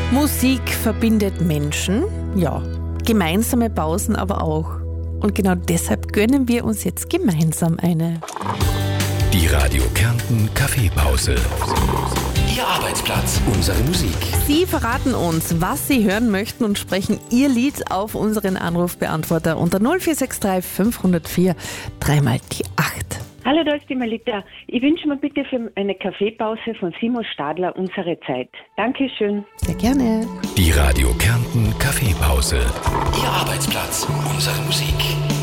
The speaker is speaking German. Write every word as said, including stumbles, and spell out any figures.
Musik verbindet Menschen, ja, gemeinsame Pausen aber auch. Und genau deshalb gönnen wir uns jetzt gemeinsam eine. Die Radio Kärnten Kaffeepause. Ihr Arbeitsplatz, unsere Musik. Sie verraten uns, was Sie hören möchten und sprechen Ihr Lied auf unseren Anrufbeantworter unter null vier sechs drei fünf null vier dreimal die acht. Hallo, da ist die Melita. Ich wünsche mir bitte für eine Kaffeepause von Simon Stadler unsere Zeit. Dankeschön. Sehr gerne. Die Radio Kärnten Kaffeepause. Ihr Arbeitsplatz, unsere Musik.